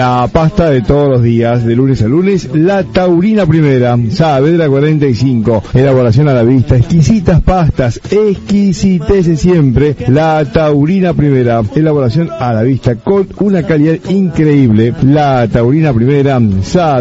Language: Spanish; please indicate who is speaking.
Speaker 1: La pasta de todos los días, de lunes a lunes, la Taurina Primera, Saavedra 45, elaboración a la vista, exquisitas pastas, exquisitece siempre, la Taurina Primera, elaboración a la vista con una calidad increíble, la Taurina Primera, Saavedra